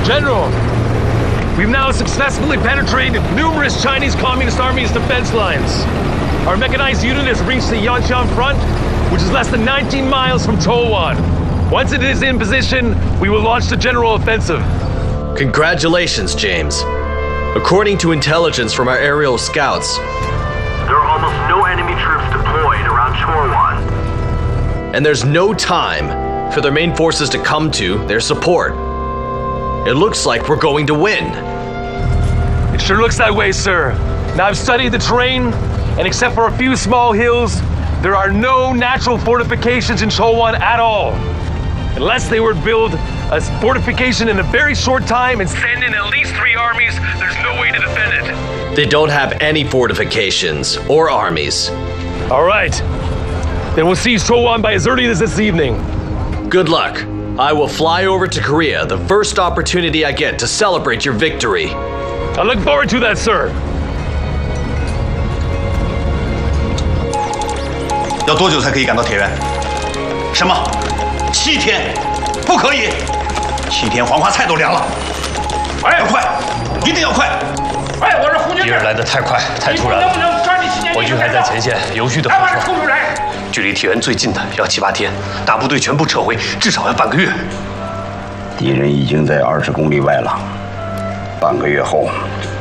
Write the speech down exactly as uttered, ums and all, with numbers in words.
General, we've now successfully penetrated numerous Chinese Communist Army's defense lines. Our mechanized unit has reached the Yantian front, which is less than nineteen miles from Towan. Once it is in position, we will launch the general offensive. Congratulations, James. According to intelligence from our aerial scouts, there are almost no enemy troops deployed around Chorwan. And there's no time for their main forces to come to their support. It looks like we're going to win. It sure looks that way, sir. Now I've studied the terrain, and except for a few small hills, there are no natural fortifications in Chorwan at all. Unless they would build a fortification in a very short time and send in at least three armies, there's no way to defend it. They don't have any fortifications or armies. All right. Then we'll seize Chorwan by as early as this evening. Good luck. I will fly over to Korea the first opportunity I get to celebrate your victory. I look forward to that, sir. 要多久才可以赶到铁原？什么？七天？不可以！七天黄花菜都凉了。哎，要快，一定要快！哎，我是胡军。 敌人来得太快，太突然了。我军还在前线有序的补充，距离铁原最近的要七八天，大部队全部撤回，至少要半个月。 敌人已经在二十公里外了，半个月后